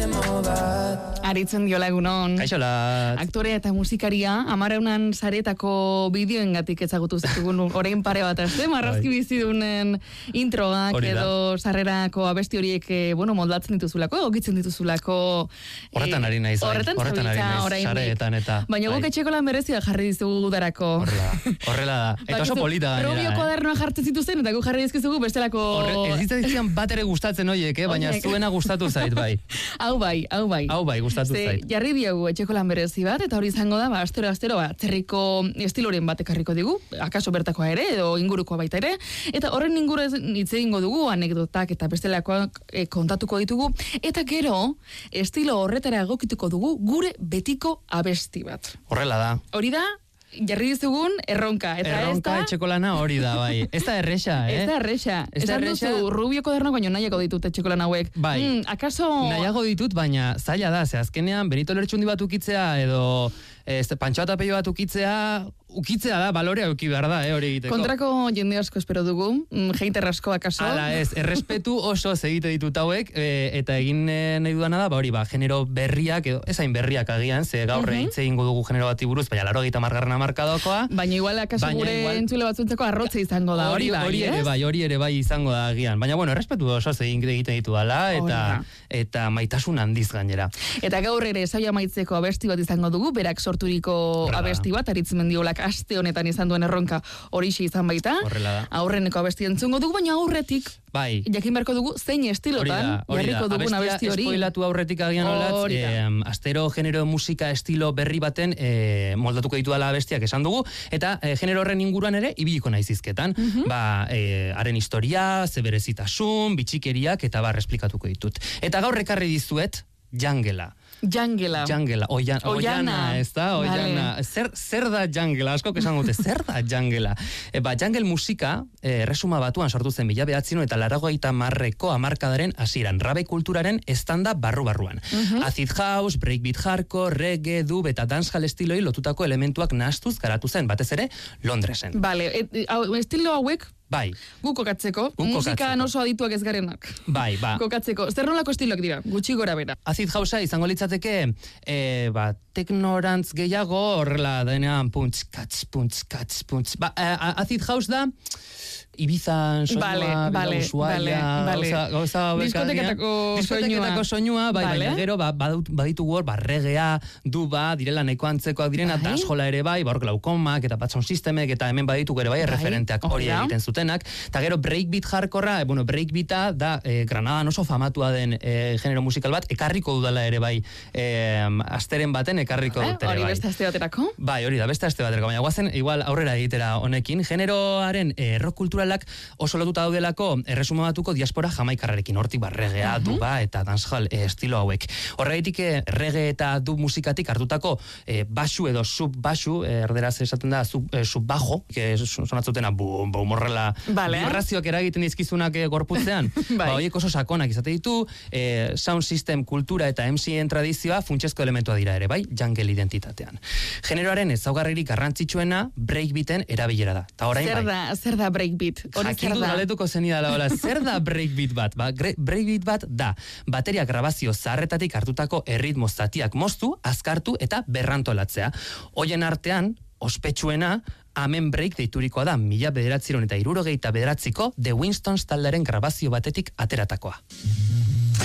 Aritzen diola egunon. Kaixolat. Aktorea eta musikaria, 10 saretako bideoengatik ezagutu zitugun orain pare bat aste, marrazki bizidunen introak edo sarrerako abesti horiek, moldatzen dituzulako, egokitzen dituzulako. Horretan ari naiz, horretan ari naiz, sareetan eta. Baina guk etxeko lan berezia jarri dizugu gudarako. Horrela da. Eta oso polita gainera. Rubio koadernoa jartzen zituzen, eta guk jarri dizkizugu bestelako. Ez ditzaizkian bat ere gustatzen horiek, baina zuena gustatu zait, bai. Hau bai, gustatu zait. Jarri diogu etxeko lan berezi bat, eta hori izango da, astero, atzerriko estiloren bat ekarriko digu, akaso bertakoa ere, edo ingurukoa baita ere, eta horren inguru hitz egingo dugu, anekdotak eta bestelakoak kontatuko ditugu, eta gero, estilo horretara egokituko dugu, gure betiko abesti bat. Horrela da. Hori da, jarri dizugun erronka. Eta erronka etxeko lana hori da, bai. Ez da erresa, Ez da erresa. Esan duzu, Rubio koaderno baino nahiago ditut etxeko lan hauek. Bai. Akaso... Nahiago ditut, baina zaila da, ze azkenean Benito Lertxundi bat ukitzea, edo Pantxo Atapello bat ukitzea da, balorea uki behar da, hori egiteko. Kontrako jende asko espero dugu, hater asko akaso. Hala ez, errespetu oso egite ditut hauek, eta egin nahi dudana da, genero berriak, edo ezain berriak agian, ze gaur hitz egingo dugu genero bati buruz, baina 80. hamarkadokoa. Baina igual akaso gure entzule batzuntzeko arrotze izango da, hori ere bai izango da agian. Baina errespetu oso egiten ditu dala, eta maitasun handiz gainera. Eta gaur ere saio amaitzeko abesti bat izango dugu, berak sorturiko abesti bat, Aritz Mendiolak aste honetan izan duen erronka horixe izan baita. Aurreneko abesti entzungo dugu, baina aurretik jakin beharko dugu zein estilotan jarriko dugun abesti hori. Espoilatu aurretik agian olatz, astero genero musika estilo berri baten moldatuko ditu dela abestiak esan dugu, eta genero horren inguruan ere ibiliko naizizketan. Haren historia, zeberezitasun, bitxikeriak eta esplikatuko ditut. Eta gaur ekarri dizuet, Jangela, Oiana, ez da? Oiana. Zer da Jangela? Asko esan dute, zer da Jangela? Jungle musika, resuma batuan sortu zen 1980ko hamarkadaren hasieran, rabe kulturaren estanda barru-barruan. Acid house, breakbeat hardcore, reggae, dub eta dancehall estiloi lotutako elementuak nahastuz garatu zen, batez ere Londresen. Bale, estilo hauek bai. Gu kokatzeko. Musika oso adituak ez garenak. Bai. Kokatzeko. Zer nolako estiloak dira? Gutxi gora bera. Acid housea izango litzateke teknorantz gehiago horrela denean puntz, katz. Acid house da Ibizan soinua, gauza diskoteketako soinua, baina gero baditugu hor, reggaea, duba, direla nahiko antzekoak direna, dancehalla ere bai, hor glaukomak eta Batson Systemek, eta hemen baditugu ere bai, referenteak hori egiten zutenak, eta gero breakbeat hardcorra, breakbeata da Granadan oso famatua den genero musikal bat, ekarriko dudala ere bai, asteren baten ekarriko dut ere bai. Hori beste aste baterako? Bai, hori da, beste aste baterako, baina guazen, igual aurrera egitera honekin, generoaren rock kulturalak oso lotuta daudelako erresuma batuko diaspora jamaikarrarekin, hortik reggaea, duba eta dancehall estilo hauek. Horregatik reggae eta dub musikatik hartutako basu edo sub-basu, erderaz esaten da sub-bajo, sonatzutena morrela vibrazioak eragiten dizkizunak gorputzean, horiek oso sakonak izate ditu, sound system, kultura eta MC-en tradizioa funtsezko elementua dira ere, bai, jungle identitatean. Generoaren ezaugarririk garrantzitsuena breakbeaten erabilera da. Zer da breakbeat? Jakin du galetuko zenidala, zer da breakbeat bat? Breakbeat bat da, bateria grabazio zaharretatik hartutako erritmo zatiak moztu, azkartu eta berrantolatzea. Hoien artean, ospetsuena, Amen Break deiturikoa da, 1979ko The Winstons taldearen grabazio batetik ateratakoa.